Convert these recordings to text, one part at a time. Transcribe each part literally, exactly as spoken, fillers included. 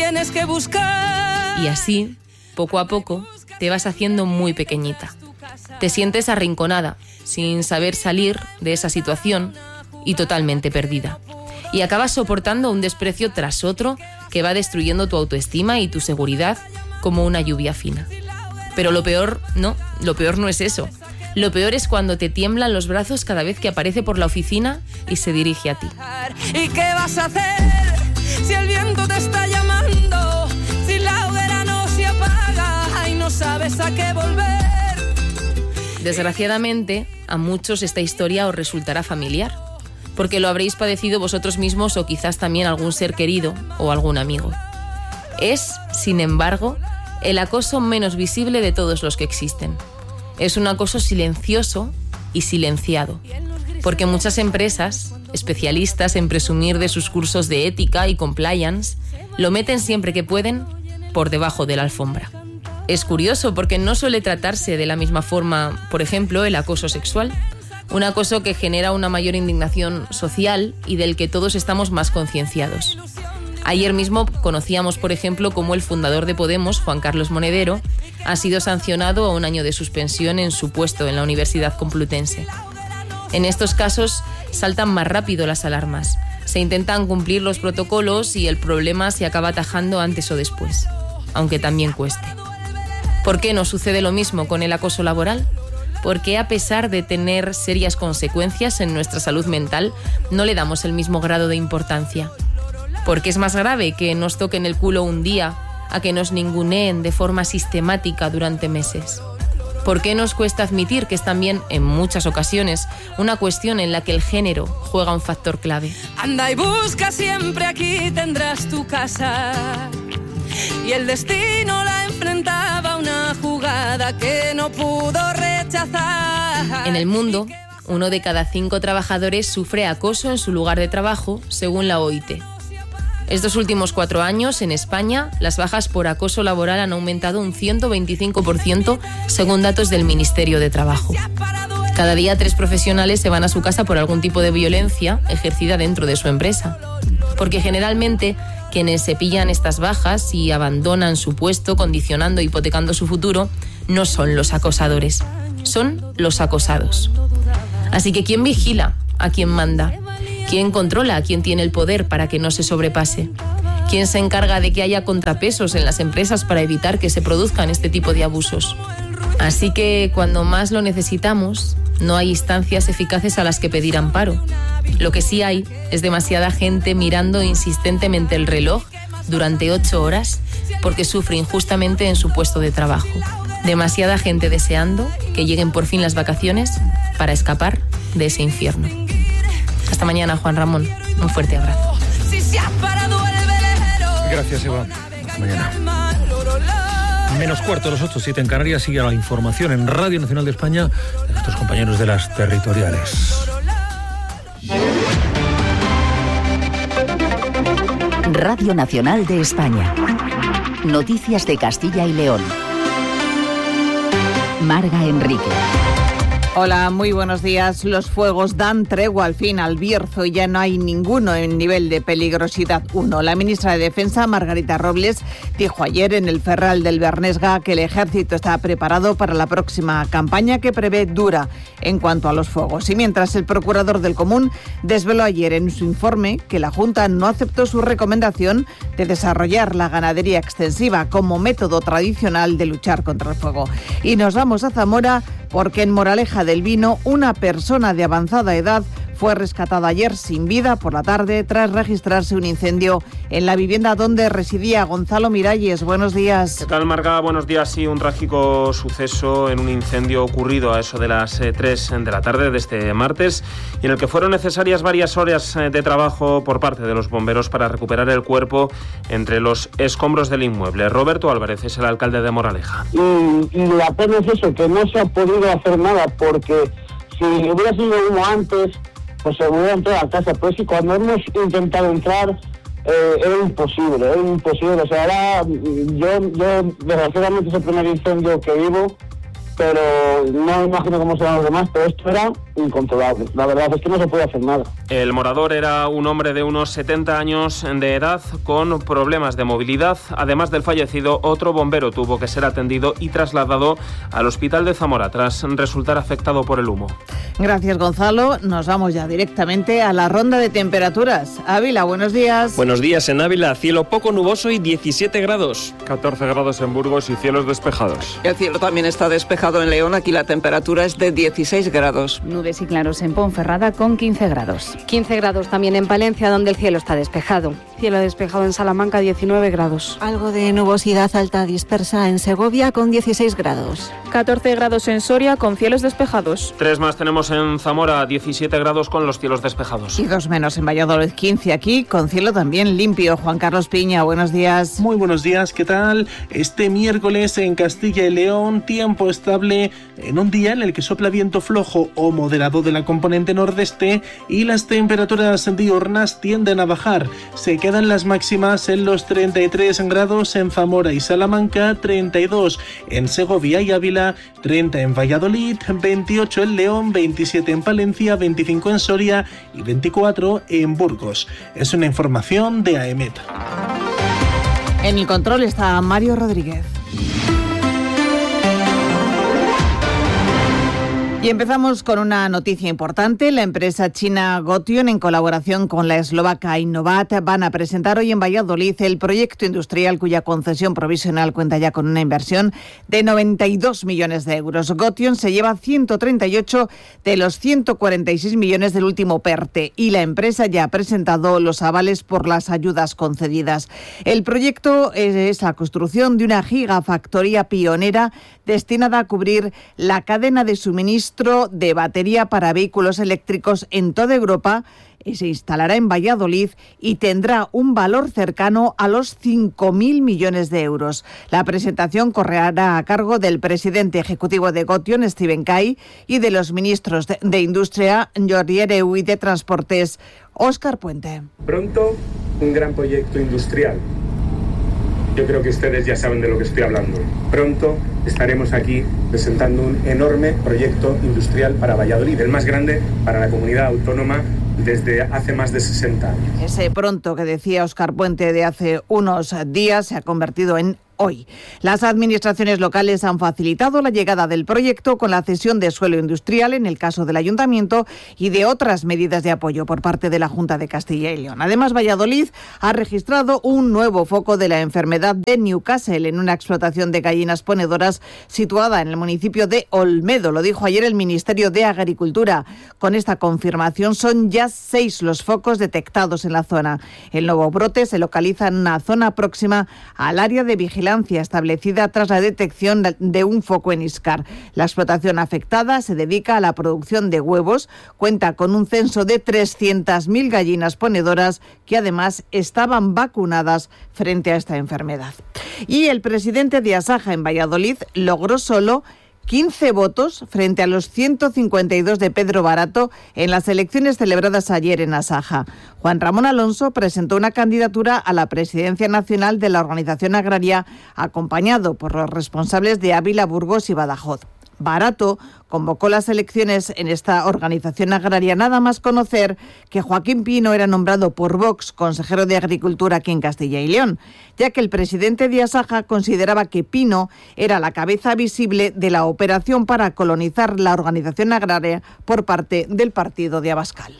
tienes que buscar. Y así, poco a poco, te vas haciendo muy pequeñita. Te sientes arrinconada, sin saber salir de esa situación y totalmente perdida. Y acabas soportando un desprecio tras otro que va destruyendo tu autoestima y tu seguridad como una lluvia fina. Pero lo peor, no, lo peor no es eso. Lo peor es cuando te tiemblan los brazos cada vez que aparece por la oficina y se dirige a ti. ¿Y qué vas a hacer si el viento te está llamando? Si la hoguera no se apaga y no sabes a qué volver. Desgraciadamente, a muchos esta historia os resultará familiar, porque lo habréis padecido vosotros mismos o quizás también algún ser querido o algún amigo. Es, sin embargo, el acoso menos visible de todos los que existen. Es un acoso silencioso y silenciado, porque muchas empresas, especialistas en presumir de sus cursos de ética y compliance, lo meten siempre que pueden por debajo de la alfombra. Es curioso porque no suele tratarse de la misma forma, por ejemplo, el acoso sexual, un acoso que genera una mayor indignación social y del que todos estamos más concienciados. Ayer mismo conocíamos, por ejemplo, cómo el fundador de Podemos, Juan Carlos Monedero, ha sido sancionado a un año de suspensión en su puesto en la Universidad Complutense. En estos casos saltan más rápido las alarmas, se intentan cumplir los protocolos y el problema se acaba atajando antes o después, aunque también cueste. ¿Por qué no sucede lo mismo con el acoso laboral? Porque a pesar de tener serias consecuencias en nuestra salud mental, no le damos el mismo grado de importancia. Porque es más grave que nos toquen el culo un día a que nos ninguneen de forma sistemática durante meses. ¿Por qué nos cuesta admitir que es también, en muchas ocasiones, una cuestión en la que el género juega un factor clave? Anda y busca siempre, aquí tendrás tu casa. Y el destino la enfrentaba a una jugada que no pudo rechazar. En el mundo, uno de cada cinco trabajadores sufre acoso en su lugar de trabajo, según la O I T. Estos últimos cuatro años, en España, las bajas por acoso laboral han aumentado un ciento veinticinco por ciento, según datos del Ministerio de Trabajo. Cada día tres profesionales se van a su casa por algún tipo de violencia ejercida dentro de su empresa. Porque generalmente quienes se pillan estas bajas y abandonan su puesto, condicionando e hipotecando su futuro, no son los acosadores, son los acosados. Así que ¿quién vigila a quién manda? ¿Quién controla a quién tiene el poder para que no se sobrepase? ¿Quién se encarga de que haya contrapesos en las empresas para evitar que se produzcan este tipo de abusos? Así que cuando más lo necesitamos, no hay instancias eficaces a las que pedir amparo. Lo que sí hay es demasiada gente mirando insistentemente el reloj durante ocho horas porque sufre injustamente en su puesto de trabajo. Demasiada gente deseando que lleguen por fin las vacaciones para escapar de ese infierno. Hasta mañana, Juan Ramón. Un fuerte abrazo. Gracias, Eva. Hasta mañana. Menos cuarto, los ocho, siete en Canarias. Sigue la información en Radio Nacional de España de nuestros compañeros de las territoriales. Radio Nacional de España. Noticias de Castilla y León. Marga Enrique. Hola, muy buenos días. Los fuegos dan tregua al fin al Bierzo y ya no hay ninguno en nivel de peligrosidad uno. La ministra de Defensa, Margarita Robles, dijo ayer en el Ferral del Bernesga que el ejército está preparado para la próxima campaña que prevé dura en cuanto a los fuegos. Y mientras el procurador del Común desveló ayer en su informe que la Junta no aceptó su recomendación de desarrollar la ganadería extensiva como método tradicional de luchar contra el fuego. Y nos vamos a Zamora porque en Moraleja del Vino una persona de avanzada edad fue rescatada ayer sin vida por la tarde tras registrarse un incendio en la vivienda donde residía. Gonzalo Miralles, buenos días. ¿Qué tal, Marga? Buenos días. Sí, un trágico suceso en un incendio ocurrido a eso de las eh, tres de la tarde de este martes y en el que fueron necesarias varias horas eh, de trabajo por parte de los bomberos para recuperar el cuerpo entre los escombros del inmueble. Roberto Álvarez es el alcalde de Moraleja. Y, y la pena es eso, que no se ha podido hacer nada porque si hubiera sido uno antes, pues se hubiera entrado a casa. Pues sí, cuando hemos intentado entrar, eh, era imposible, era imposible. O sea, ahora yo, yo desgraciadamente es el primer incendio que vivo pero no imagino cómo serán los demás, pero esto era incontrolable. La verdad es que no se puede hacer nada. El morador era un hombre de unos setenta años de edad con problemas de movilidad. Además del fallecido, otro bombero tuvo que ser atendido y trasladado al hospital de Zamora tras resultar afectado por el humo. Gracias, Gonzalo. Nos vamos ya directamente a la ronda de temperaturas. Ávila, buenos días. Buenos días en Ávila, cielo poco nuboso y diecisiete grados. catorce grados en Burgos y cielos despejados. El cielo también está despejado en León, aquí la temperatura es de dieciséis grados. Nubes y claros en Ponferrada con quince grados. quince grados también en Palencia, donde el cielo está despejado. Cielo despejado en Salamanca, diecinueve grados. Algo de nubosidad alta dispersa en Segovia con dieciséis grados. catorce grados en Soria con cielos despejados. Tres más tenemos en Zamora, diecisiete grados con los cielos despejados. Y dos menos en Valladolid, quince aquí, con cielo también limpio. Juan Carlos Piña, buenos días. Muy buenos días, ¿qué tal? Este miércoles en Castilla y León, tiempo estable en un día en el que sopla viento flojo o moderado de la componente nordeste y las temperaturas diurnas tienden a bajar. Se quedan las máximas en los treinta y tres grados en Zamora y Salamanca, treinta y dos en Segovia y Ávila, treinta en Valladolid, veintiocho en León, veintisiete en Palencia, veinticinco en Soria y veinticuatro en Burgos. Es una información de AEMET. En el control está Mario Rodríguez. Y empezamos con una noticia importante. La empresa china Gotion, en colaboración con la eslovaca Innovat, van a presentar hoy en Valladolid el proyecto industrial cuya concesión provisional cuenta ya con una inversión de noventa y dos millones de euros. Gotion se lleva ciento treinta y ocho de los ciento cuarenta y seis millones del último PERTE y la empresa ya ha presentado los avales por las ayudas concedidas. El proyecto es la construcción de una gigafactoría pionera destinada a cubrir la cadena de suministro de batería para vehículos eléctricos en toda Europa. Se instalará en Valladolid y tendrá un valor cercano a los cinco mil millones de euros. La presentación correrá a cargo del presidente ejecutivo de Gotion, Steven Kay, y de los ministros de, de Industria, Jordi Hereu, y de Transportes, Óscar Puente. Pronto, un gran proyecto industrial. Yo creo que ustedes ya saben de lo que estoy hablando. Pronto estaremos aquí presentando un enorme proyecto industrial para Valladolid, el más grande para la comunidad autónoma desde hace más de sesenta años. Ese pronto que decía Óscar Puente de hace unos días se ha convertido en hoy. Las administraciones locales han facilitado la llegada del proyecto con la cesión de suelo industrial en el caso del Ayuntamiento y de otras medidas de apoyo por parte de la Junta de Castilla y León. Además, Valladolid ha registrado un nuevo foco de la enfermedad de Newcastle en una explotación de gallinas ponedoras situada en el municipio de Olmedo. Lo dijo ayer el Ministerio de Agricultura. Con esta confirmación son ya seis los focos detectados en la zona. El nuevo brote se localiza en una zona próxima al área de vigilancia establecida tras la detección de un foco en Iscar. La explotación afectada se dedica a la producción de huevos, cuenta con un censo de trescientas mil gallinas ponedoras que además estaban vacunadas frente a esta enfermedad. Y el presidente de Asaja en Valladolid logró solo quince votos frente a los ciento cincuenta y dos de Pedro Barato en las elecciones celebradas ayer en Asaja. Juan Ramón Alonso presentó una candidatura a la presidencia nacional de la organización agraria, acompañado por los responsables de Ávila, Burgos y Badajoz. Barato convocó las elecciones en esta organización agraria nada más conocer que Joaquín Pino era nombrado por Vox consejero de Agricultura aquí en Castilla y León, ya que el presidente de Asaja consideraba que Pino era la cabeza visible de la operación para colonizar la organización agraria por parte del partido de Abascal.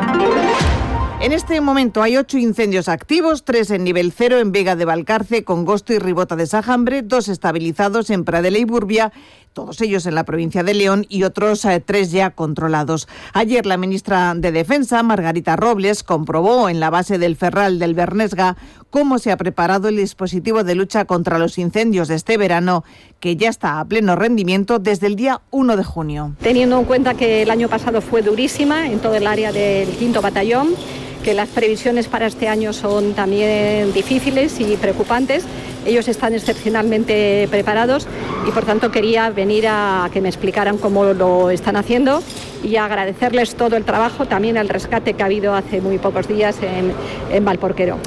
En este momento hay ocho incendios activos, tres en nivel cero en Vega de Valcarce, Congosto y Ribota de Sajambre, dos estabilizados en Pradela y Burbia, todos ellos en la provincia de León, y otros eh, tres ya controlados. Ayer la ministra de Defensa, Margarita Robles, comprobó en la base del Ferral del Bernesga cómo se ha preparado el dispositivo de lucha contra los incendios de este verano, que ya está a pleno rendimiento desde el día uno de junio. Teniendo en cuenta que el año pasado fue durísima en todo el área del quinto batallón, que las previsiones para este año son también difíciles y preocupantes. Ellos están excepcionalmente preparados y por tanto quería venir a que me explicaran cómo lo están haciendo y agradecerles todo el trabajo, también el rescate que ha habido hace muy pocos días en, en Valporquero.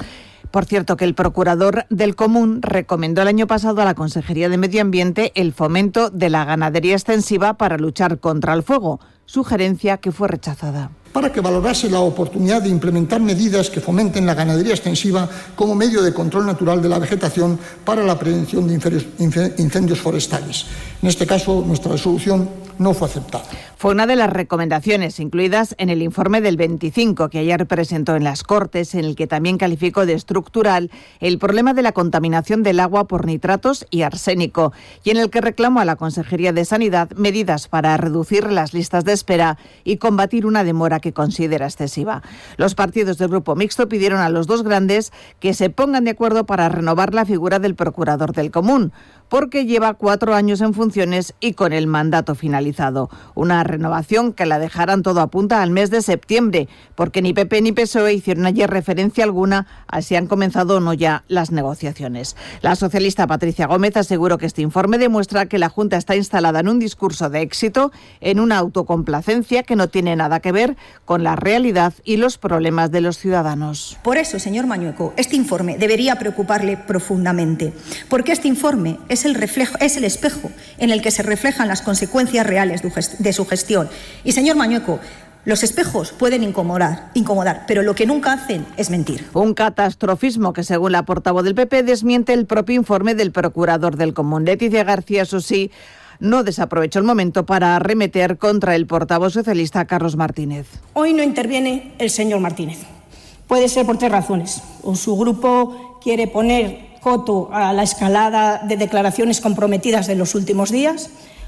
Por cierto, que el procurador del Común recomendó el año pasado a la Consejería de Medio Ambiente el fomento de la ganadería extensiva para luchar contra el fuego, sugerencia que fue rechazada. Para que valorase la oportunidad de implementar medidas que fomenten la ganadería extensiva como medio de control natural de la vegetación para la prevención de incendios forestales. En este caso, nuestra resolución no fue aceptada. Fue una de las recomendaciones incluidas en el informe del veinticinco que ayer presentó en las Cortes, en el que también calificó de estructural el problema de la contaminación del agua por nitratos y arsénico, y en el que reclamó a la Consejería de Sanidad medidas para reducir las listas de espera y combatir una demora que considera excesiva. Los partidos del Grupo Mixto pidieron a los dos grandes que se pongan de acuerdo para renovar la figura del procurador del Común, porque lleva cuatro años en funciones y con el mandato finalizado. Una renovación que la dejarán todo a punta al mes de septiembre, porque ni P P ni P S O E hicieron ayer referencia alguna a si han comenzado o no ya las negociaciones. La socialista Patricia Gómez aseguró que este informe demuestra que la Junta está instalada en un discurso de éxito, en una autocomplacencia que no tiene nada que ver con la realidad y los problemas de los ciudadanos. Por eso, señor Mañueco, este informe debería preocuparle profundamente, porque este informe es el reflejo, es el espejo en el que se reflejan las consecuencias reales de su gestión. Y, señor Mañueco, los espejos pueden incomodar, incomodar, pero lo que nunca hacen es mentir. Un catastrofismo que, según la portavoz del P P, desmiente el propio informe del procurador del Común. Leticia García, eso sí, no desaprovechó el momento para arremeter contra el portavoz socialista Carlos Martínez. Hoy no interviene el señor Martínez. Puede ser por tres razones. O su grupo quiere poner coto a la escalada de declaraciones comprometidas de los últimos días,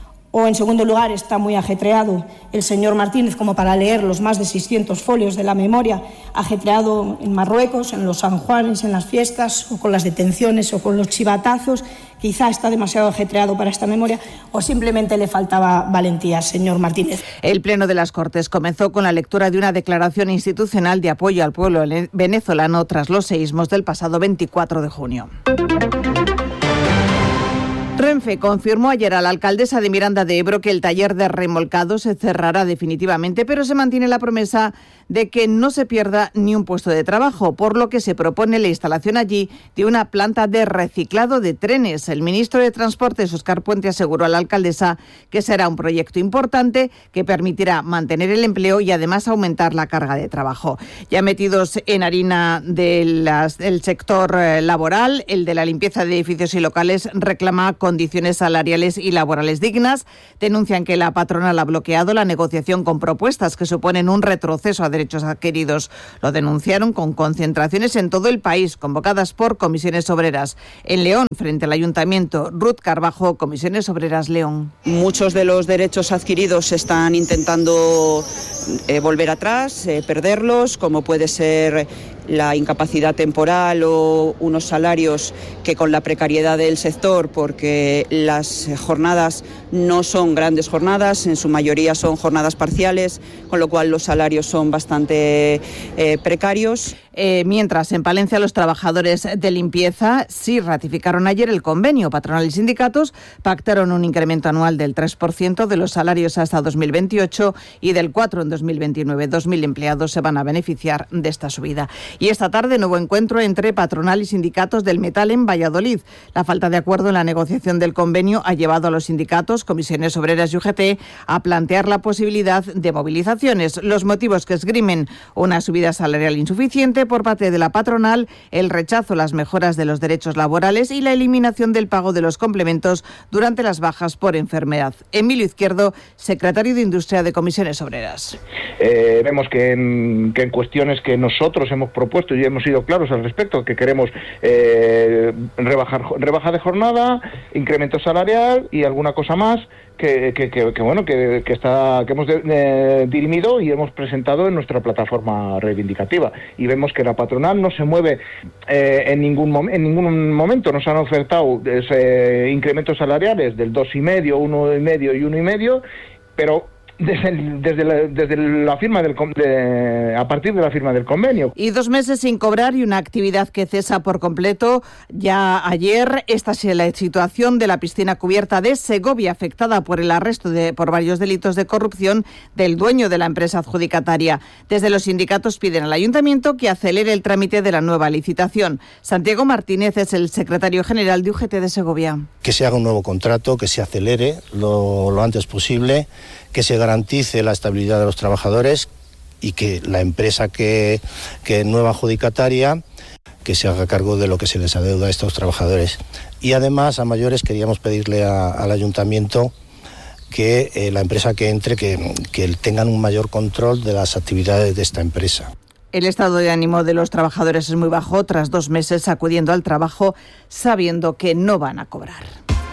o en segundo lugar está muy ajetreado el señor Martínez como para leer los más de seiscientos folios de la memoria, ajetreado en Marruecos, en los San Juanes, en las fiestas, o con las detenciones o con los chivatazos. Quizá está demasiado ajetreado para esta memoria, o simplemente le faltaba valentía, señor Martínez. El Pleno de las Cortes comenzó con la lectura de una declaración institucional de apoyo al pueblo venezolano tras los seísmos del pasado veinticuatro de junio. Renfe confirmó ayer a la alcaldesa de Miranda de Ebro que el taller de remolcado se cerrará definitivamente, pero se mantiene la promesa de que no se pierda ni un puesto de trabajo, por lo que se propone la instalación allí de una planta de reciclado de trenes. El ministro de Transportes, Óscar Puente, aseguró a la alcaldesa que será un proyecto importante que permitirá mantener el empleo y además aumentar la carga de trabajo. Ya metidos en harina de las, del sector laboral, el de la limpieza de edificios y locales reclama condiciones salariales y laborales dignas. Denuncian que la patronal ha bloqueado la negociación con propuestas que suponen un retroceso a derechos adquiridos. Lo denunciaron con concentraciones en todo el país, convocadas por comisiones obreras. En León, frente al Ayuntamiento, Ruth Carbajo, Comisiones Obreras León. Muchos de los derechos adquiridos se están intentando eh, volver atrás, eh, perderlos, como puede ser la incapacidad temporal o unos salarios que con la precariedad del sector, porque las jornadas no son grandes jornadas, en su mayoría son jornadas parciales, con lo cual los salarios son bastante eh, precarios. Eh, mientras, en Palencia, los trabajadores de limpieza sí ratificaron ayer el convenio. Patronal y sindicatos pactaron un incremento anual del tres por ciento de los salarios hasta dos mil veintiocho y del cuatro por ciento en dos mil veintinueve. dos mil empleados se van a beneficiar de esta subida. Y esta tarde, nuevo encuentro entre patronal y sindicatos del metal en Valladolid. La falta de acuerdo en la negociación del convenio ha llevado a los sindicatos, comisiones obreras y U G T a plantear la posibilidad de movilizaciones. Los motivos que esgrimen: una subida salarial insuficiente por parte de la patronal, el rechazo a las mejoras de los derechos laborales y la eliminación del pago de los complementos durante las bajas por enfermedad. Emilio Izquierdo, secretario de Industria de Comisiones Obreras. Eh, vemos que en, que en cuestiones que nosotros hemos propuesto y hemos sido claros al respecto, que queremos eh, rebajar rebaja de jornada, incremento salarial y alguna cosa más que, que, que, que bueno que, que está que hemos de, de, dirimido y hemos presentado en nuestra plataforma reivindicativa, y vemos que la patronal no se mueve eh, en ningún mom- en ningún momento. Nos han ofertado ese incrementos salariales del dos y medio, uno y medio y uno y medio, pero desde, el, desde, la, desde la firma del de, a partir de la firma del convenio. Y dos meses sin cobrar y una actividad que cesa por completo. Ya ayer, esta es la situación de la piscina cubierta de Segovia, afectada por el arresto de, por varios delitos de corrupción del dueño de la empresa adjudicataria. Desde los sindicatos piden al ayuntamiento que acelere el trámite de la nueva licitación. Santiago Martínez es el secretario general de U G T de Segovia. Que se haga un nuevo contrato, que se acelere lo, lo antes posible, que se garantice la estabilidad de los trabajadores y que la empresa que, que nueva adjudicataria que se haga cargo de lo que se les adeuda a estos trabajadores. Y además, a mayores, queríamos pedirle a, al ayuntamiento que eh, la empresa que entre, que, que tengan un mayor control de las actividades de esta empresa. El estado de ánimo de los trabajadores es muy bajo, tras dos meses acudiendo al trabajo sabiendo que no van a cobrar.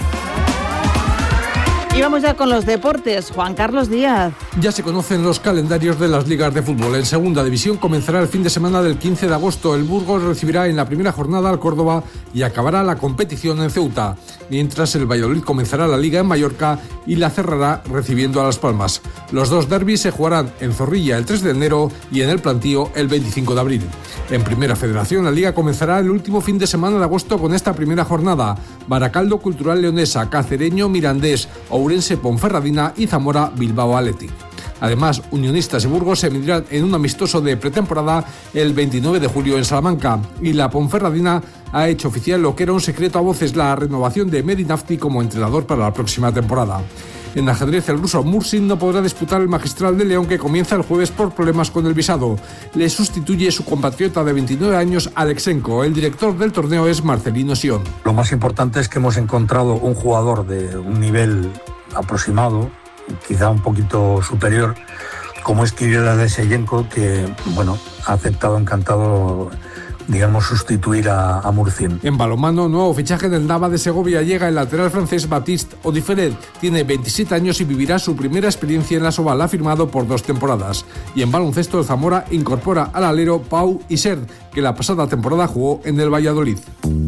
Y vamos ya con los deportes. Juan Carlos Díaz. Ya se conocen los calendarios de las ligas de fútbol. En segunda división comenzará el fin de semana del quince de agosto. El Burgos recibirá en la primera jornada al Córdoba y acabará la competición en Ceuta. Mientras el Valladolid comenzará la liga en Mallorca y la cerrará recibiendo a Las Palmas. Los dos derbis se jugarán en Zorrilla el tres de enero y en el Plantío el veinticinco de abril. En Primera Federación, la liga comenzará el último fin de semana de agosto con esta primera jornada. Baracaldo Cultural Leonesa, Cacereño Mirandés, Ourense Ponferradina y Zamora Bilbao Athletic. Además, Unionistas y Burgos se medirán en un amistoso de pretemporada el veintinueve de julio en Salamanca, y la Ponferradina ha hecho oficial lo que era un secreto a voces, la renovación de Mehdi Nafti como entrenador para la próxima temporada. En ajedrez, el ruso Mursin no podrá disputar el Magistral de León, que comienza el jueves por problemas con el visado. Le sustituye su compatriota de veintinueve años, Alexenko. El director del torneo es Marcelino Sion. Lo más importante es que hemos encontrado un jugador de un nivel aproximado, quizá un poquito superior, como es Kirill Aleksyenko, que bueno, ha aceptado encantado, digamos, sustituir a, a Murcin. En balonmano, nuevo fichaje del Nava de Segovia, llega el lateral francés Baptiste Odiferet. Tiene veintisiete años y vivirá su primera experiencia en la Soval, ha firmado por dos temporadas. Y en baloncesto, el Zamora incorpora al alero Pau Isert, que la pasada temporada jugó en el Valladolid.